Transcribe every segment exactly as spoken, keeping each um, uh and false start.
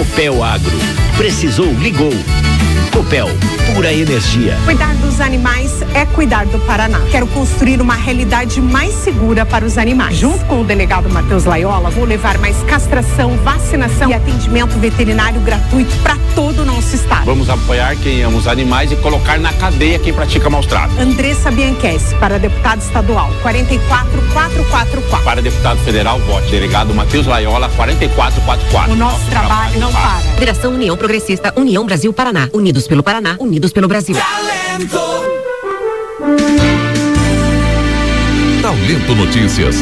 Copel Agro. Precisou, ligou. Copel, pura energia. Cuidar dos animais é cuidar do Paraná. Quero construir uma realidade mais segura para os animais. Junto com o delegado Matheus Laiola, vou levar mais castração, vacinação e atendimento veterinário gratuito para todo o nosso estado. Vamos apoiar quem ama os animais e colocar na cadeia quem pratica maus tratos. Andressa Bianchessi, para deputado estadual, quatro quatro quatro quatro quatro. Para deputado federal, vote delegado Matheus Laiola, quatro quatro quatro quatro. O nosso, nosso trabalho, trabalho não para. para. Federação União Progressista, União Brasil Paraná. Unidos pelo Paraná, unidos pelo Brasil. Talento. Talento Notícias.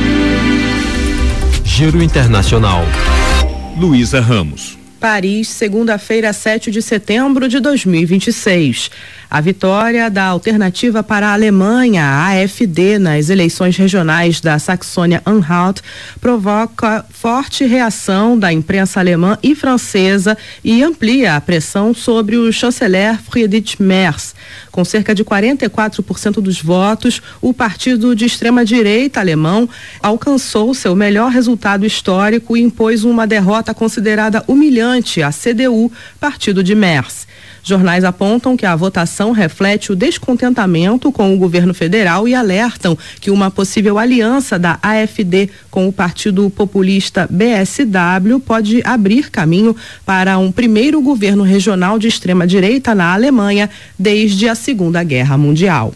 Giro Internacional. Luísa Ramos. Paris, segunda-feira, sete de setembro de dois mil e vinte e seis. A vitória da Alternativa para a Alemanha, a A F D, nas eleições regionais da Saxônia-Anhalt provoca forte reação da imprensa alemã e francesa e amplia a pressão sobre o chanceler Friedrich Merz. Com cerca de quarenta e quatro por cento dos votos, o partido de extrema-direita alemão alcançou seu melhor resultado histórico e impôs uma derrota considerada humilhante à C D U, partido de Merz. Jornais apontam que a votação reflete o descontentamento com o governo federal e alertam que uma possível aliança da A F D com o partido populista B S W pode abrir caminho para um primeiro governo regional de extrema-direita na Alemanha desde a Segunda Guerra Mundial.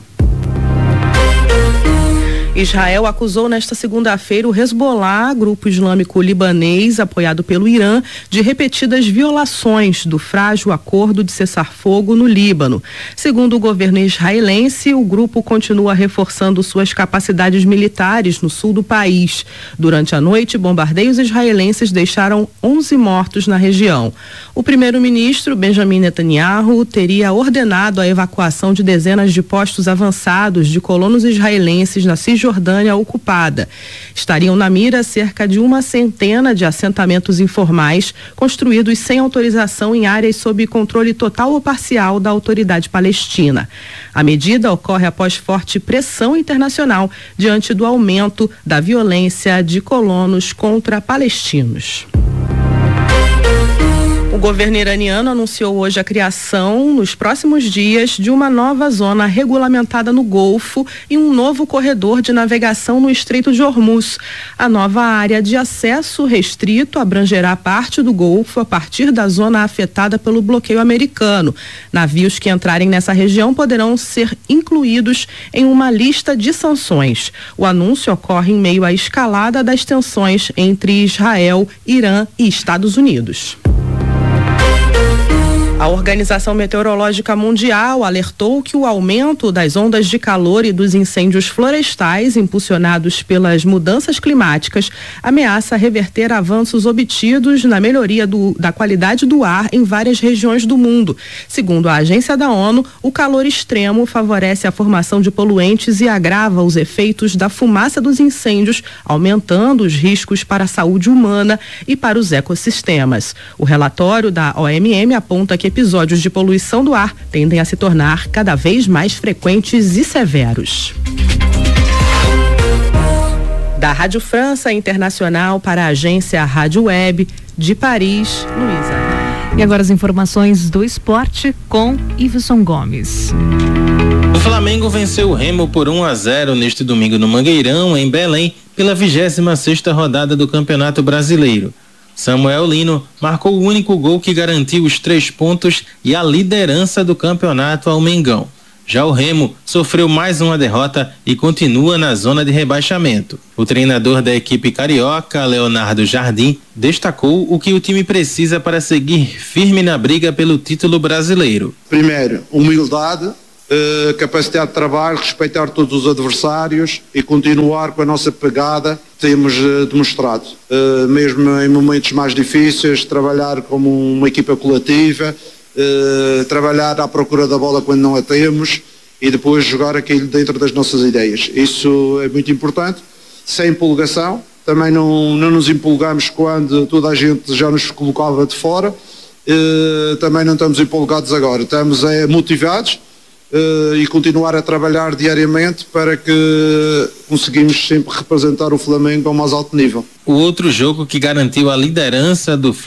Israel acusou nesta segunda-feira o Hezbollah, grupo islâmico libanês apoiado pelo Irã, de repetidas violações do frágil acordo de cessar-fogo no Líbano. Segundo o governo israelense, o grupo continua reforçando suas capacidades militares no sul do país. Durante a noite, bombardeios israelenses deixaram onze mortos na região. O primeiro-ministro Benjamin Netanyahu teria ordenado a evacuação de dezenas de postos avançados de colonos israelenses na Cisjordânia Jordânia ocupada. Estariam na mira cerca de uma centena de assentamentos informais construídos sem autorização em áreas sob controle total ou parcial da autoridade palestina. A medida ocorre após forte pressão internacional diante do aumento da violência de colonos contra palestinos. O governo iraniano anunciou hoje a criação, nos próximos dias, de uma nova zona regulamentada no Golfo e um novo corredor de navegação no Estreito de Hormuz. A nova área de acesso restrito abrangerá parte do Golfo a partir da zona afetada pelo bloqueio americano. Navios que entrarem nessa região poderão ser incluídos em uma lista de sanções. O anúncio ocorre em meio à escalada das tensões entre Israel, Irã e Estados Unidos. A Organização Meteorológica Mundial alertou que o aumento das ondas de calor e dos incêndios florestais impulsionados pelas mudanças climáticas ameaça reverter avanços obtidos na melhoria do, da qualidade do ar em várias regiões do mundo. Segundo a agência da ONU, o calor extremo favorece a formação de poluentes e agrava os efeitos da fumaça dos incêndios, aumentando os riscos para a saúde humana e para os ecossistemas. O relatório da O M M aponta que episódios de poluição do ar tendem a se tornar cada vez mais frequentes e severos. Da Rádio França Internacional para a agência Rádio Web de Paris, Luísa. E agora as informações do esporte com Iveson Gomes. O Flamengo venceu o Remo por um a zero neste domingo no Mangueirão, em Belém, pela vigésima sexta rodada do Campeonato Brasileiro. Samuel Lino marcou o único gol que garantiu os três pontos e a liderança do campeonato ao Mengão. Já o Remo sofreu mais uma derrota e continua na zona de rebaixamento. O treinador da equipe carioca, Leonardo Jardim, destacou o que o time precisa para seguir firme na briga pelo título brasileiro. Primeiro, humildade, Uh, capacidade de trabalho, respeitar todos os adversários e continuar com a nossa pegada que temos uh, demonstrado. Uh, mesmo em momentos mais difíceis, trabalhar como uma equipa coletiva, uh, trabalhar à procura da bola quando não a temos e depois jogar aquilo dentro das nossas ideias. Isso é muito importante, sem empolgação. Também não, não nos empolgamos quando toda a gente já nos colocava de fora. Uh, também não estamos empolgados agora, estamos uh, motivados. Uh, e continuar a trabalhar diariamente para que conseguimos sempre representar o Flamengo ao mais alto nível. O outro jogo que garantiu a liderança do Fla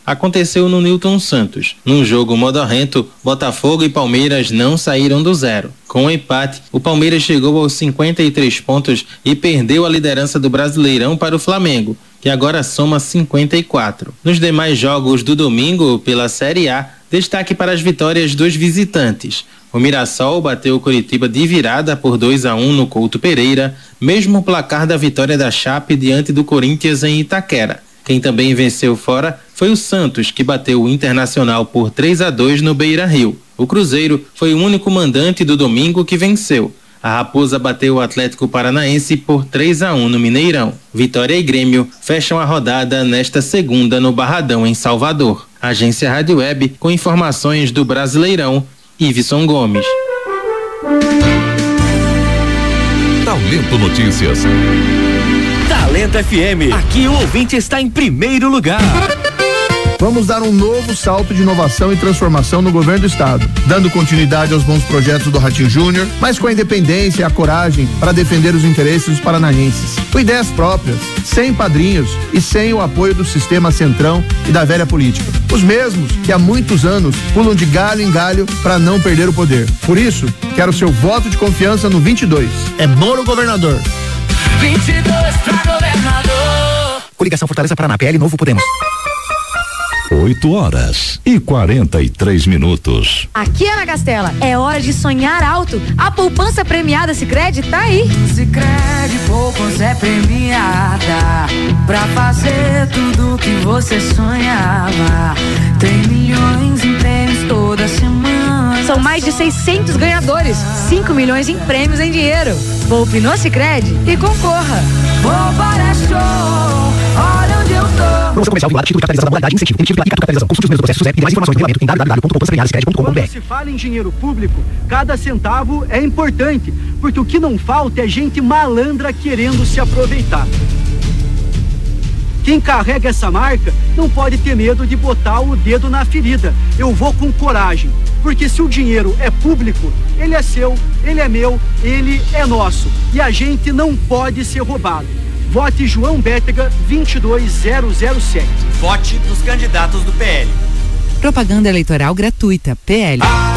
aconteceu no Newton Santos. Num jogo modorrento, Botafogo e Palmeiras não saíram do zero. Com o empate, o Palmeiras chegou aos cinquenta e três pontos e perdeu a liderança do Brasileirão para o Flamengo, que agora soma cinquenta e quatro. Nos demais jogos do domingo pela Série A, destaque para as vitórias dos visitantes. O Mirassol bateu o Coritiba de virada por dois a um no Couto Pereira, mesmo placar da vitória da Chape diante do Corinthians em Itaquera. Quem também venceu fora foi o Santos, que bateu o Internacional por três a dois no Beira-Rio. O Cruzeiro foi o único mandante do domingo que venceu. A Raposa bateu o Atlético Paranaense por três a um no Mineirão. Vitória e Grêmio fecham a rodada nesta segunda no Barradão, em Salvador. Agência Rádio Web, com informações do Brasileirão, Iveson Gomes. Talento Notícias. Talento F M. Aqui o ouvinte está em primeiro lugar. Vamos dar um novo salto de inovação e transformação no governo do estado, dando continuidade aos bons projetos do Ratinho Júnior, mas com a independência e a coragem para defender os interesses dos paranaenses. Com ideias próprias, sem padrinhos e sem o apoio do sistema centrão e da velha política. Os mesmos que há muitos anos pulam de galho em galho para não perder o poder. Por isso, quero seu voto de confiança no vinte e dois. É Moro governador. vinte e dois para governador. Coligação Fortaleza Paraná, P L Novo Podemos. oito horas e quarenta e três minutos. Aqui, Ana Castela, é hora de sonhar alto. A poupança premiada Sicredi tá aí. Sicredi Poupança é premiada pra fazer tudo que você sonhava. Tem milhões em prêmios toda semana. São mais de seiscentos ganhadores, cinco milhões em prêmios em dinheiro. Poupe no Sicredi e concorra. Poupar é show, olha onde eu tô. Promoção comercial vinculada, título de capitalização da modalidade, incentivo, emitido pela capitalização. Consulte os meus processos e mais informações no regulamento em w w w ponto poupança premiada sicredi ponto com ponto b r. Quando se fala em dinheiro público, cada centavo é importante, porque o que não falta é gente malandra querendo se aproveitar. Quem carrega essa marca não pode ter medo de botar o dedo na ferida. Eu vou com coragem, porque se o dinheiro é público, ele é seu, ele é meu, ele é nosso. E a gente não pode ser roubado. Vote João Bétega vinte e dois zero zero sete. Vote nos candidatos do P L. Propaganda eleitoral gratuita, P L.